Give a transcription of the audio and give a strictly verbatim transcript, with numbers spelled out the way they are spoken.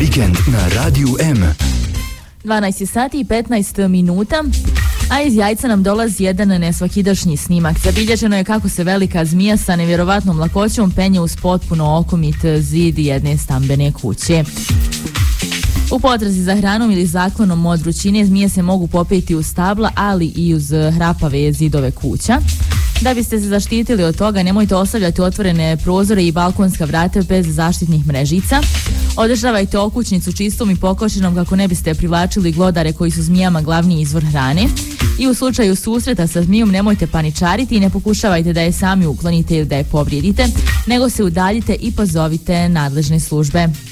Vikend na Radiju M. dvanaest sati i petnaest minuta, a iz jajca nam dolazi jedan nesvakidašnji snimak. Zabilježeno je kako se velika zmija sa nevjerovatnom lakoćom penje uz potpuno okomit zid jedne stambene kuće. U potrazi za hranom ili zaklonom od vrućine zmije se mogu popeti uz stabla, ali i uz hrapave zidove kuća. Da biste se zaštitili od toga, nemojte ostavljati otvorene prozore i balkonska vrata bez zaštitnih mrežica. Održavajte okućnicu čistom i pokošenom kako ne biste privlačili glodare koji su zmijama glavni izvor hrane. I u slučaju susreta sa zmijom nemojte paničariti i ne pokušavajte da je sami uklonite ili da je povrijedite, nego se udaljite i pozovite nadležne službe.